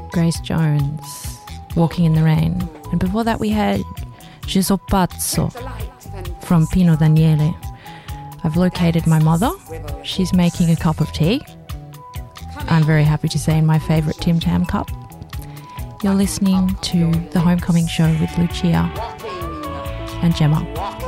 Grace Jones, Walking in the Rain. And before that we had Je so pazzo from Pino Daniele. I've located my mother. She's making a cup of tea. I'm very happy to say in my favourite Tim Tam cup. You're listening to The Homecoming Show with Lucia and Gemma.